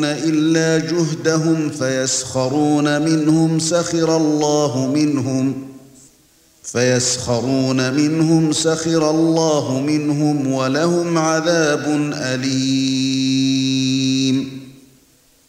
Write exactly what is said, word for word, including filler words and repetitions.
إلا جهدهم فيسخرون منهم سخر الله منهم فيسخرون منهم سخر الله منهم ولهم عذاب أليم